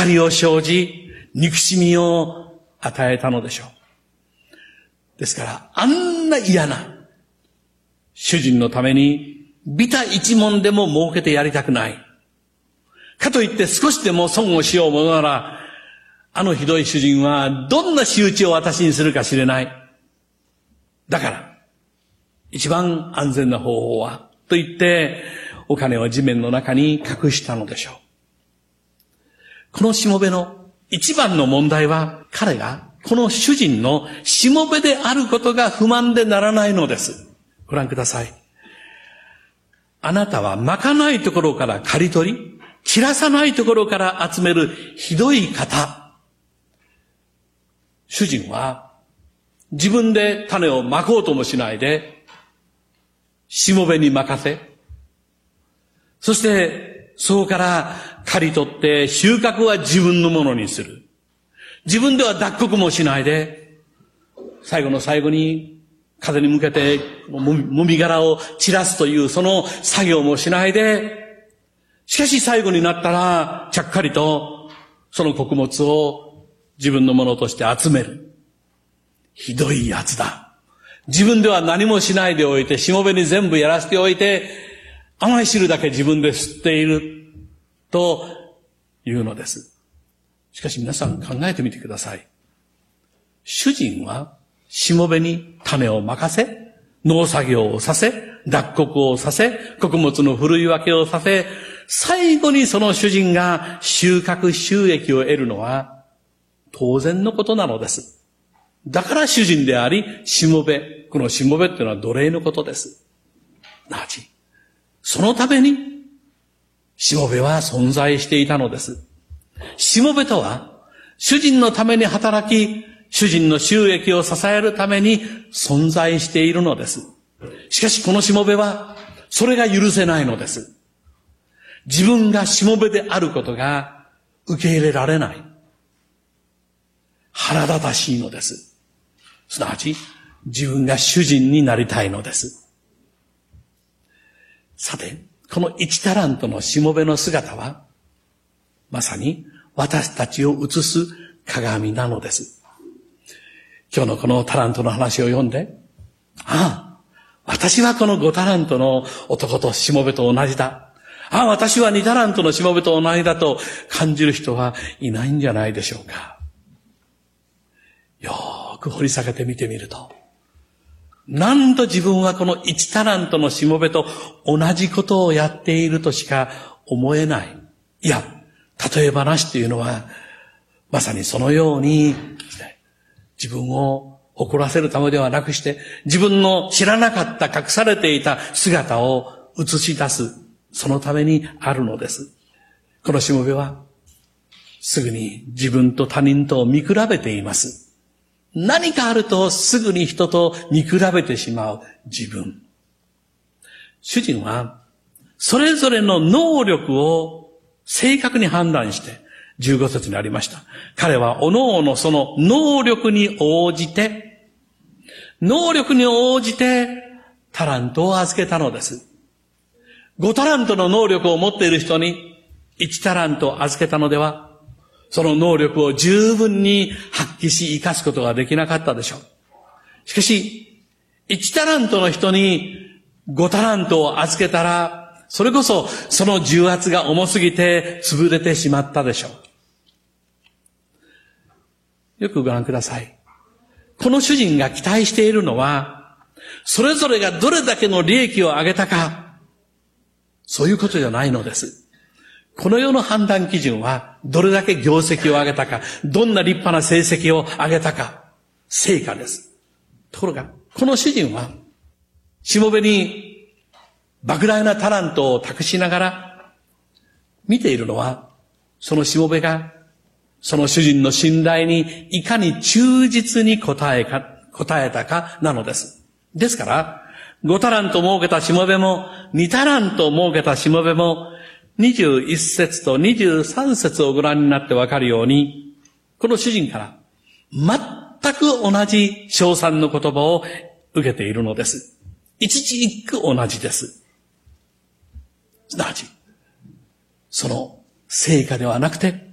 怒りを生じ、憎しみを与えたのでしょう。ですから、あんな嫌な主人のために、ビタ一文でも儲けてやりたくない。かといって少しでも損をしようものなら、あのひどい主人はどんな仕打ちを私にするか知れない。だから、一番安全な方法は、と言って、お金を地面の中に隠したのでしょう。このしもべの一番の問題は、彼がこの主人のしもべであることが不満でならないのです。ご覧ください。あなたはまかないところから刈り取り、散らさないところから集めるひどい方。主人は自分で種をまこうともしないで、しもべに任せ、そしてそこから刈り取って収穫は自分のものにする。自分では脱穀もしないで、最後の最後に風に向けてもみ殻を散らすというその作業もしないで、しかし最後になったらちゃっかりとその穀物を自分のものとして集める。ひどいやつだ。自分では何もしないでおいて、しもべに全部やらせておいて、甘い汁だけ自分で吸っているというのです。しかし皆さん考えてみてください。主人はしもべに種を任せ、農作業をさせ、脱穀をさせ、穀物のふるい分けをさせ、最後にその主人が収穫収益を得るのは当然のことなのです。だから主人であり、しもべ。このしもべっていうのは奴隷のことです。なわち、そのためにしもべは存在していたのです。しもべとは、主人のために働き、主人の収益を支えるために存在しているのです。しかしこのしもべは、それが許せないのです。自分がしもべであることが受け入れられない。腹立たしいのです。すなわち、自分が主人になりたいのです。さて、この1タラントのしもべの姿は、まさに私たちを映す鏡なのです。今日のこのタラントの話を読んで、ああ、私はこの5タラントの男としもべと同じだ。ああ、私は2タラントのしもべと同じだと感じる人はいないんじゃないでしょうか。よーく掘り下げて見てみると、何度自分はこの1タラントのしもべと同じことをやっているとしか思えない。いや、例え話というのは、まさにそのように、自分を誇らせるためではなくして、自分の知らなかった隠されていた姿を映し出す、そのためにあるのです。このしもべは、すぐに自分と他人と見比べています。何かあるとすぐに人と見比べてしまう自分。主人はそれぞれの能力を正確に判断して15節にありました。彼は各々その能力に応じてタラントを預けたのです。5タラントの能力を持っている人に1タラントを預けたのでは、その能力を十分に発揮し生かすことができなかったでしょう。しかし、1タラントの人に5タラントを預けたら、それこそその重圧が重すぎて潰れてしまったでしょう。よくご覧ください。この主人が期待しているのは、それぞれがどれだけの利益を上げたか、そういうことじゃないのです。この世の判断基準は、どれだけ業績を上げたか、どんな立派な成績を上げたか、成果です。ところが、この主人は、しもべに莫大なタラントを託しながら、見ているのは、そのしもべが、その主人の信頼にいかに忠実に応えたかなのです。ですから、5タラント儲けたしもべも、2タラント儲けたしもべも、21節と23節をご覧になってわかるように、この主人から全く同じ称賛の言葉を受けているのです。一字一句同じです。すなわち、その成果ではなくて、